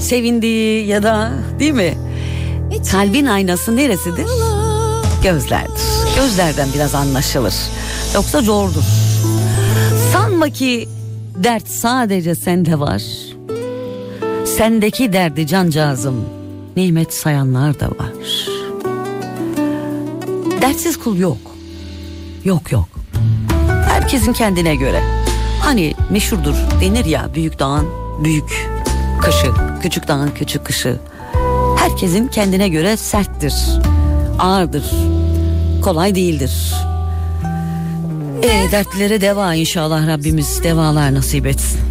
sevindiği ya da değil mi? Kalbin aynası neresidir? Gözlerdir. Gözlerden biraz anlaşılır. Yoksa zordur. Sanma ki dert sadece sende var. Sendeki derdi cancağızım nimet sayanlar da var. Dertsiz kul yok. Yok. Herkesin kendine göre. Hani meşhurdur denir ya, büyük dağın büyük kışı, küçük dağın küçük kışı. Herkesin kendine göre serttir, ağırdır, kolay değildir. Dertlere deva inşallah Rabbimiz devalar nasip etsin.